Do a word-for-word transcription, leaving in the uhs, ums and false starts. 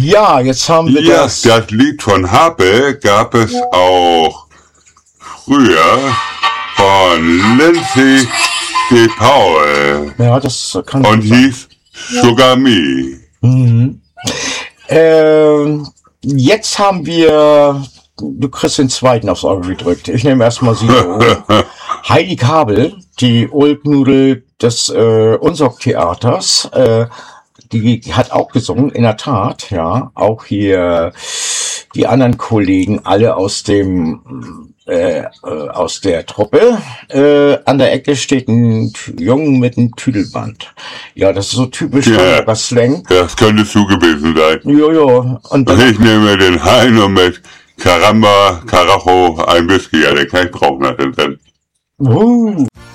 Ja, jetzt haben wir Ja, das. das Lied von Habe gab es auch früher von Lindsay de Paul Ja, das kann und ich sagen. hieß Sugar Me. Mhm. Ähm, jetzt haben wir, du kriegst den zweiten aufs Auge gedrückt. Ich nehme erstmal sie so. Heidi Kabel, die Ulknudel des äh, Unsorg-Theaters, äh, die hat auch gesungen, in der Tat, ja. Auch hier die anderen Kollegen, alle aus dem äh, äh, aus der Truppe. Äh, an der Ecke steht ein T- Jungen mit einem Tüdelband. Ja, das ist so typisch Ja. Hamburger Slang. Das könnte du gewesen sein. Jojo. Und dann, Ich nehme den Heino mit Caramba, Carajo, ein Whisky. Ja, den kann ich brauchen. Nach den uh,